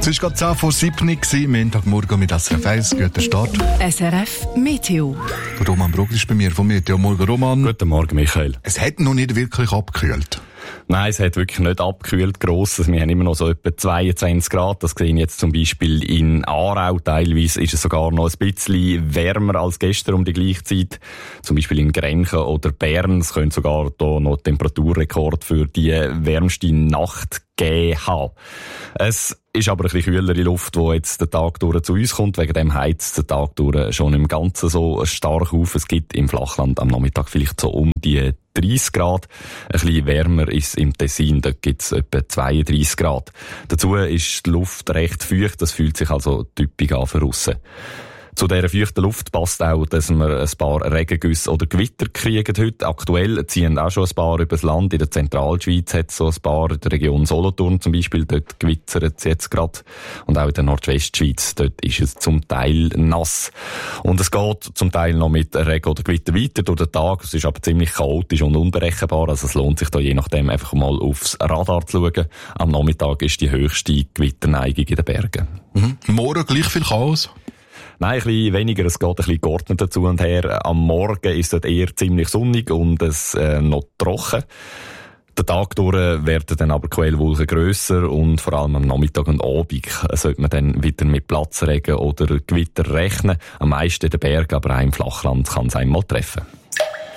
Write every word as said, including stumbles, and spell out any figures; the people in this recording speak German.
Es war gerade zehn vor sieben Uhr, Montagmorgen mit S R F eins. Guten Start. S R F Meteo. Roman Brugg ist bei mir vom Meteo. Morgen, Roman. Guten Morgen, Michael. Es hat noch nicht wirklich abgekühlt. Nein, es hat wirklich nicht abgekühlt gross. Wir haben immer noch so etwa zweiundzwanzig Grad. Das sehen jetzt zum Beispiel in Aarau. Teilweise ist es sogar noch ein bisschen wärmer als gestern um die gleiche Zeit. Zum Beispiel in Grenchen oder Bern. Es könnte sogar da noch Temperaturrekord für die wärmste Nacht geben haben. Es ist aber ein bisschen kühlere Luft, die jetzt den Tag durch zu uns kommt. Wegen dem heizt der Tag durch schon im Ganzen so stark auf. Es gibt im Flachland am Nachmittag vielleicht so um die dreißig Grad. Ein bisschen wärmer ist im Tessin, dort gibt es etwa zweiunddreißig Grad. Dazu ist die Luft recht feucht, das fühlt sich also typisch an für aussen. Zu dieser feuchten Luft passt auch, dass wir ein paar Regengüsse oder Gewitter kriegen heute. Aktuell ziehen auch schon ein paar übers Land. In der Zentralschweiz hat es so ein paar, in der Region Solothurn zum Beispiel, dort gewittert es jetzt gerade. Und auch in der Nordwestschweiz, dort ist es zum Teil nass. Und es geht zum Teil noch mit Regen oder Gewitter weiter durch den Tag. Es ist aber ziemlich chaotisch und unberechenbar. Also es lohnt sich da je nachdem einfach mal aufs Radar zu schauen. Am Nachmittag ist die höchste Gewitterneigung in den Bergen. Mhm. Morgen gleich viel Chaos? Nein, ein bisschen weniger. Es geht ein bisschen geordnet dazu und her. Am Morgen ist es eher ziemlich sonnig und es äh, noch trocken. Den Tag durch werden dann aber Quellwolken grösser und vor allem am Nachmittag und Abend sollte man dann wieder mit Platzregen oder Gewitter rechnen. Am meisten in den Bergen, aber auch im Flachland kann es einmal treffen.